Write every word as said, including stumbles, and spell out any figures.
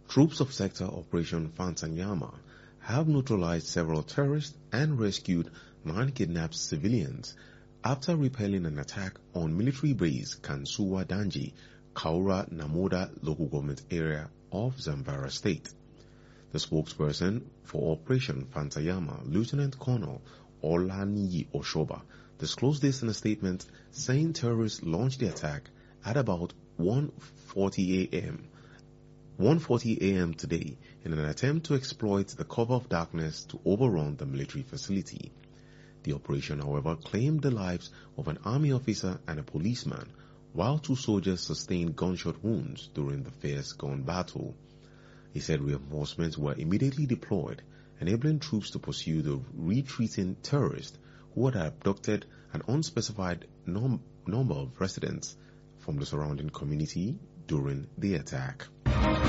Troops of Sector Operation Fantanyama have neutralized several terrorists and rescued nine kidnapped civilians after repelling an attack on military base Kansuwa Danji, Kaura Namoda local government area of Zamfara State. The spokesperson for Operation Fantanyama, Lieutenant Colonel Olaniyi Oshoba, disclosed this in a statement saying terrorists launched the attack at about one forty a m one forty a m today in an attempt to exploit the cover of darkness to overrun the military facility. The operation, however, claimed the lives of an army officer and a policeman, while two soldiers sustained gunshot wounds during the fierce gun battle. He said reinforcements were immediately deployed, enabling troops to pursue the retreating terrorists who had abducted an unspecified num- number of residents from the surrounding community during the attack.